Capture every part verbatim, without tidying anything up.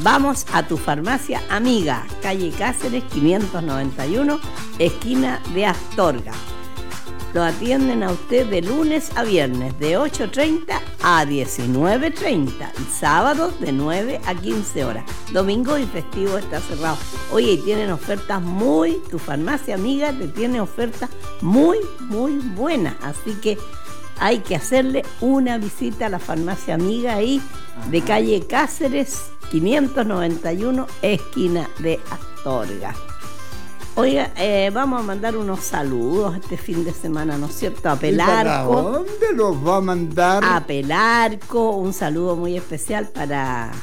Vamos a tu farmacia amiga, calle Cáceres quinientos noventa y uno, esquina de Astorga. Lo atienden a usted de lunes a viernes, de ocho treinta a diecinueve treinta, y sábados de nueve a quince horas. Domingo y festivo está cerrado. Oye, y tienen ofertas muy, tu farmacia amiga te tiene ofertas muy, muy buenas. Así que hay que hacerle una visita a la farmacia amiga ahí, de calle Cáceres quinientos noventa y uno, esquina de Astorga. Oiga, eh, vamos a mandar unos saludos este fin de semana, ¿no es cierto? A Pelarco. ¿A dónde los va a mandar? A Pelarco, un saludo muy especial para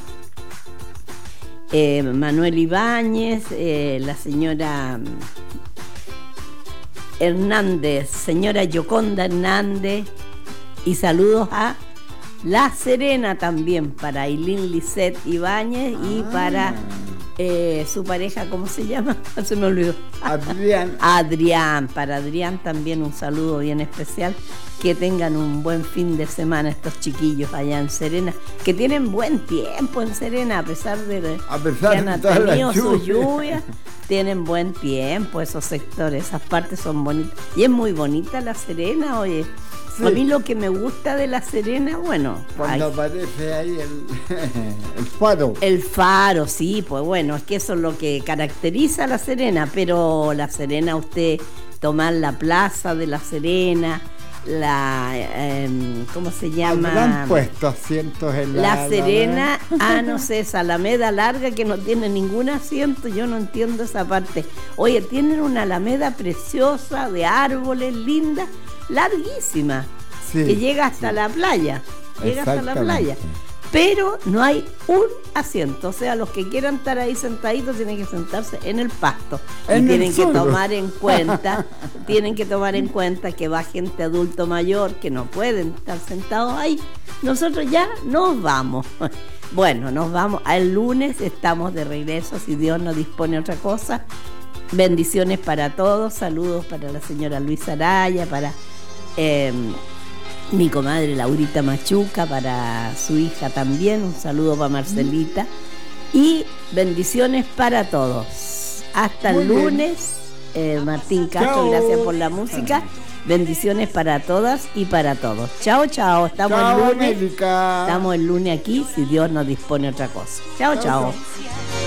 eh, Manuel Ibáñez, eh, la señora Hernández, señora Yoconda Hernández, y saludos a La Serena también, para Ailín Lisset Ibáñez y ah. para... Eh, su pareja, ¿cómo se llama? Se me olvidó. Adrián. Adrián, para Adrián también un saludo bien especial. Que tengan un buen fin de semana estos chiquillos allá en Serena, que tienen buen tiempo en Serena, a pesar de a pesar que han de tenido su lluvia. lluvia, tienen buen tiempo esos sectores, esas partes son bonitas. Y es muy bonita La Serena, oye. Sí. A mí lo que me gusta de La Serena, bueno... Cuando ay, aparece ahí el, el faro. El faro, sí, pues bueno, es que eso es lo que caracteriza a La Serena, pero La Serena, usted tomar la plaza de La Serena, la... Eh, ¿cómo se llama? Han puesto asientos en la... La Serena, ah, no sé, esa alameda larga que no tiene ningún asiento, yo no entiendo esa parte. Oye, tienen una alameda preciosa, de árboles, linda, larguísima, sí, que llega hasta sí. la playa, llega hasta la playa, pero no hay un asiento, o sea, los que quieran estar ahí sentaditos tienen que sentarse en el pasto, en y tienen que tomar en cuenta, tienen que tomar en cuenta que va gente adulto mayor que no pueden estar sentados ahí. Nosotros ya nos vamos. Bueno, nos vamos, el lunes estamos de regreso, si Dios nos dispone otra cosa. Bendiciones para todos, saludos para la señora Luisa Araya, para eh, mi comadre Laurita Machuca, para su hija también, un saludo para Marcelita, y bendiciones para todos. Hasta el lunes, eh, Martín Castro, chao. Gracias por la música, bendiciones para todas y para todos. Chao, chao, estamos chao, el lunes, América. Estamos el lunes aquí, si Dios nos dispone otra cosa. Chao, chao. chao.